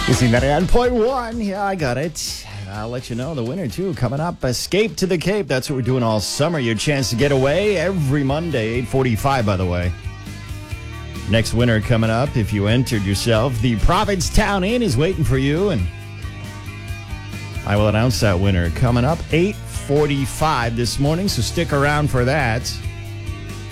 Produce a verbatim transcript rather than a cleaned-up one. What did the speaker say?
ninety-nine point one. Yeah, I got it. I'll let you know the winner, too, coming up. Escape to the Cape. That's what we're doing all summer. Your chance to get away every Monday, eight forty-five, by the way. Next winner coming up, if you entered yourself, the Provincetown Inn is waiting for you, and I will announce that winner coming up eight forty-five this morning, so stick around for that.